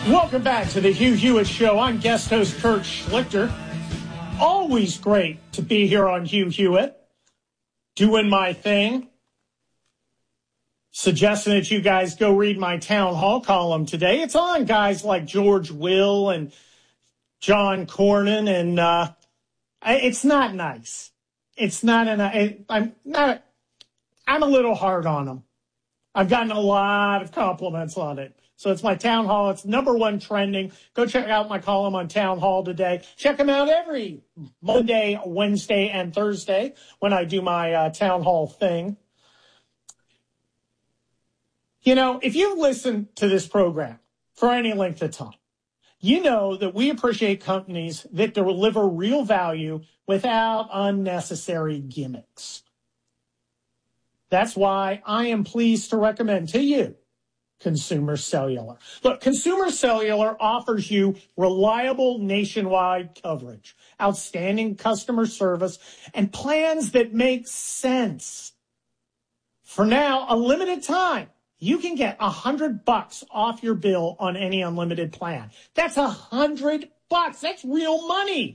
Welcome back to the Hugh Hewitt Show. I'm guest host Kurt Schlichter. Always great to be here on Hugh Hewitt, doing my thing. Suggesting that you guys go read my town hall column today. It's on guys like George Will and John Cornyn, and it's not nice. It's not I'm a little hard on them. I've gotten a lot of compliments on it. So it's my town hall. It's #1 trending. Go check out my column on Town Hall today. Check them out every Monday, Wednesday, and Thursday when I do my town hall thing. You know, if you listen to this program for any length of time, you know that we appreciate companies that deliver real value without unnecessary gimmicks. That's why I am pleased to recommend to you Consumer Cellular. Look, Consumer Cellular offers you reliable nationwide coverage, outstanding customer service, and plans that make sense. For now, a limited time, you can get $100 off your bill on any unlimited plan. That's $100. That's real money.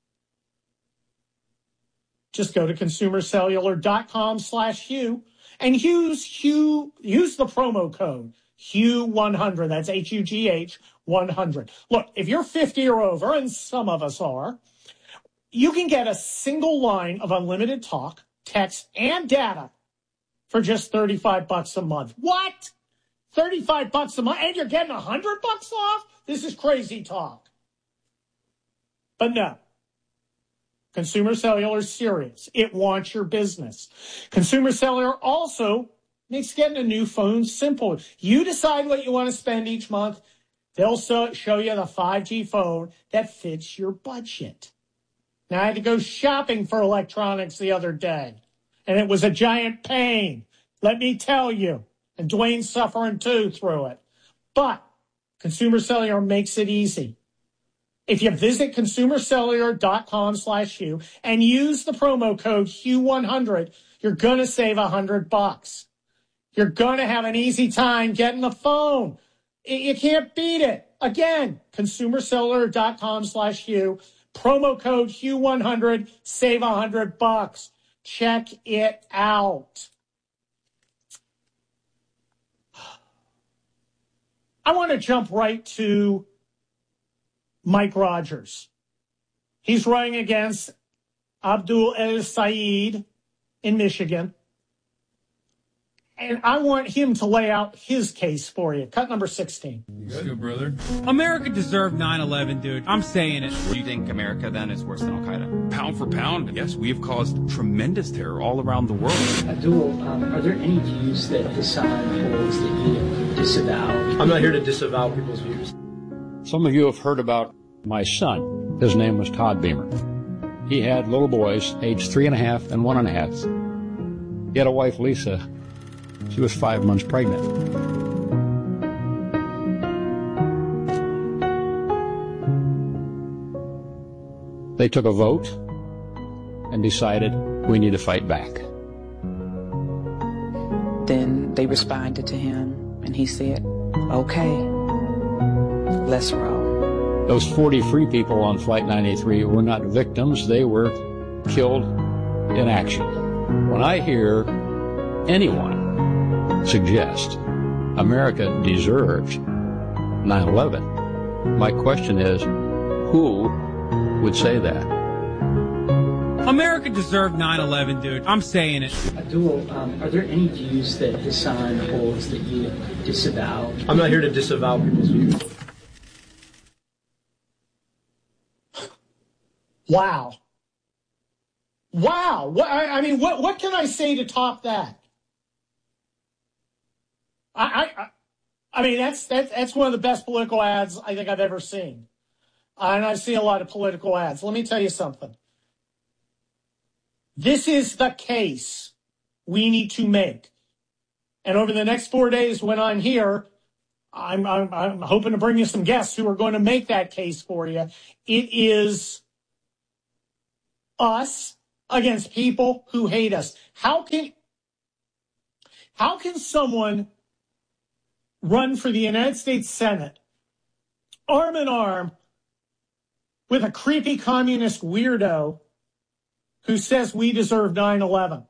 Just go to consumercellular.com/Hugh and use the promo code Hugh100. That's HUGH 100. Look, if you're 50 or over, and some of us are, you can get a single line of unlimited talk, text, and data for just $35 a month. What? $35 a month, and you're getting $100 off? This is crazy talk. But no. Consumer Cellular is serious. It wants your business. Consumer Cellular also makes getting a new phone simple. You decide what you want to spend each month. They'll show you the 5G phone that fits your budget. Now, I had to go shopping for electronics the other day, and it was a giant pain, let me tell you. And Dwayne's suffering, too, through it. But Consumer Cellular makes it easy. If you visit consumercellular.com/Hugh and use the promo code Hugh100, you're going to save $100. You're going to have an easy time getting the phone. You can't beat it. Again, consumercellular.com/Hugh, promo code Hugh100, save $100. Check it out. I want to jump right to Mike Rogers. He's running against Abdul El-Sayed in Michigan. And I want him to lay out his case for you. Cut number 16. Good, brother. America deserved 9/11, dude. I'm saying it. Do you think America then is worse than Al-Qaeda? Pound for pound, yes, we have caused tremendous terror all around the world. Abdul, are there any views that Hassan holds that you disavow? I'm not here to disavow people's views. Some of you have heard about my son. His name was Todd Beamer. He had little boys, aged 3.5 and 1.5. He had a wife, Lisa. She was 5 months pregnant. They took a vote and decided we need to fight back. Then they responded to him, and he said, okay, let's roll. Those 43 people on Flight 93 were not victims. They were killed in action. When I hear anyone suggest America deserves 9/11, my question is, who would say that? America deserved 9/11, dude. I'm saying it. Abdul, are there any views that Hassan holds that you disavow? I'm not here to disavow people's views. Wow. Wow. What can I say to top that? I mean, that's one of the best political ads I think I've ever seen. And I've seen a lot of political ads. Let me tell you something. This is the case we need to make. And over the next 4 days when I'm here, I'm hoping to bring you some guests who are going to make that case for you. It is us against people who hate us. How can someone run for the United States Senate arm in arm with a creepy communist weirdo who says we deserve 9/11,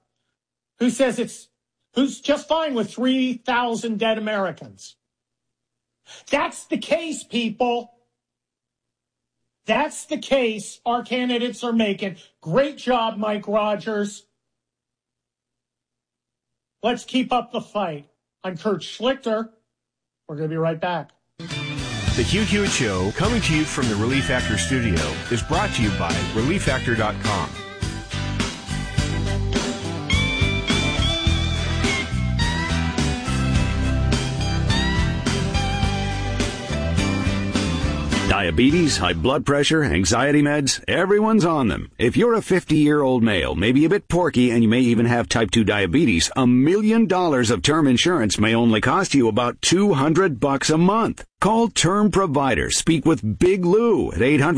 who's just fine with 3,000 dead Americans. That's the case, people. That's the case our candidates are making. Great job, Mike Rogers. Let's keep up the fight. I'm Kurt Schlichter. We're going to be right back. The Hugh Hewitt Show, coming to you from the Relief Factor studio, is brought to you by ReliefFactor.com. Diabetes, high blood pressure, anxiety meds, everyone's on them. If you're a 50-year-old male, maybe a bit porky, and you may even have type 2 diabetes, $1 million of term insurance may only cost you about $200 a month. Call Term Provider. Speak with Big Lou at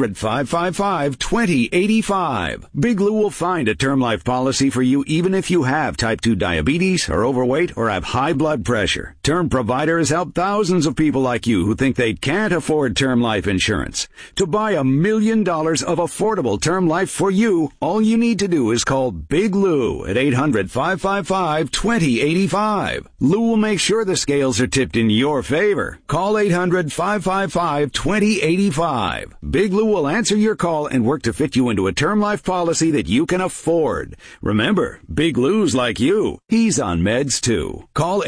800-555-2085. Big Lou will find a term life policy for you even if you have type 2 diabetes, are overweight, or have high blood pressure. Term Provider has helped thousands of people like you who think they can't afford term life insurance. To buy $1 million of affordable term life for you, all you need to do is call Big Lou at 800-555-2085. Lou will make sure the scales are tipped in your favor. Call 800-555-2085. Big Lou will answer your call and work to fit you into a term life policy that you can afford. Remember, Big Lou's like you. He's on meds too. Call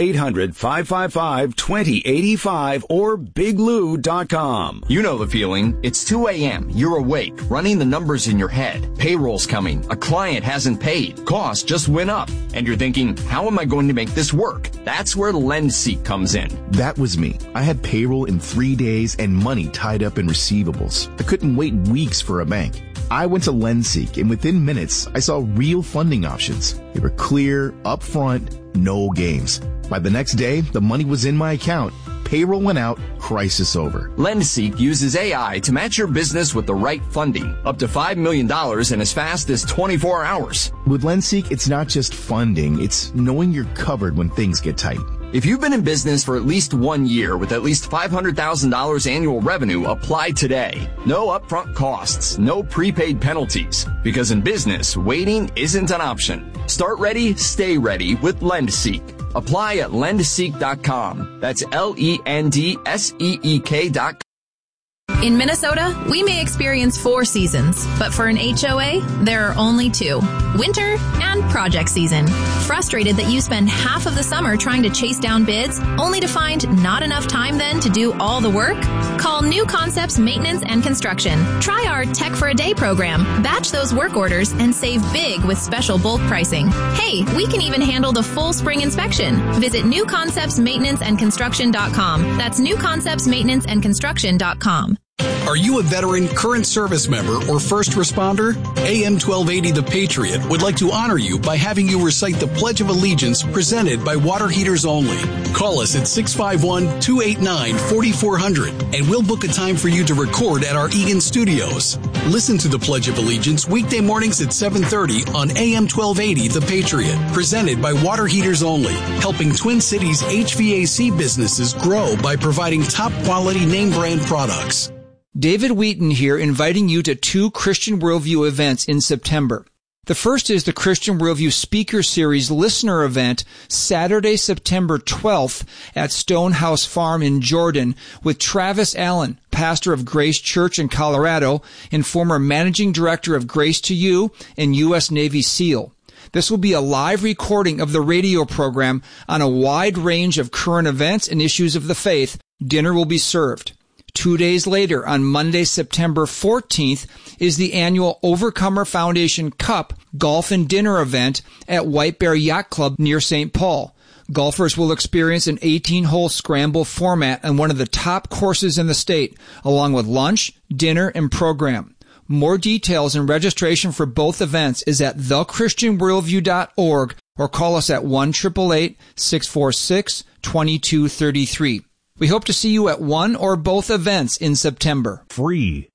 800-555-2085 or biglou.com. You know the feeling. It's 2 a.m. You're awake, running the numbers in your head. Payroll's coming. A client hasn't paid. Costs just went up. And you're thinking, how am I going to make this work? That's where LendSeek comes in. That was me. I had payroll in 3 days and money tied up in receivables. I couldn't wait weeks for a bank. I went to LendSeek, and within minutes, I saw real funding options. They were clear, upfront, no games. By the next day, the money was in my account. Payroll went out, crisis over. LendSeek uses AI to match your business with the right funding, up to $5 million in as fast as 24 hours. With LendSeek, it's not just funding, it's knowing you're covered when things get tight. If you've been in business for at least 1 year with at least $500,000 annual revenue, apply today. No upfront costs, no prepaid penalties. Because in business, waiting isn't an option. Start ready, stay ready with LendSeek. Apply at lendseek.com. That's LENDSEEK.com. In Minnesota, we may experience 4 seasons, but for an HOA, there are only 2. Winter and project season. Frustrated that you spend half of the summer trying to chase down bids, only to find not enough time then to do all the work? Call New Concepts Maintenance and Construction. Try our Tech for a Day program. Batch those work orders and save big with special bulk pricing. Hey, we can even handle the full spring inspection. Visit newconceptsmaintenanceandconstruction.com. That's newconceptsmaintenanceandconstruction.com. Are you a veteran, current service member, or first responder? AM 1280 The Patriot would like to honor you by having you recite the Pledge of Allegiance presented by Water Heaters Only. Call us at 651-289-4400 and we'll book a time for you to record at our Eagan studios. Listen to the Pledge of Allegiance weekday mornings at 7:30 on AM 1280 The Patriot, presented by Water Heaters Only, helping Twin Cities HVAC businesses grow by providing top quality name brand products. David Wheaton here, inviting you to 2 Christian Worldview events in September. The first is the Christian Worldview Speaker Series listener event, Saturday, September 12th at Stonehouse Farm in Jordan with Travis Allen, pastor of Grace Church in Colorado and former managing director of Grace to You and U.S. Navy SEAL. This will be a live recording of the radio program on a wide range of current events and issues of the faith. Dinner will be served. 2 days later, on Monday, September 14th, is the annual Overcomer Foundation Cup Golf and Dinner event at White Bear Yacht Club near St. Paul. Golfers will experience an 18-hole scramble format on one of the top courses in the state, along with lunch, dinner, and program. More details and registration for both events is at thechristianworldview.org or call us at 1-888-646-2233. We hope to see you at one or both events in September. Free.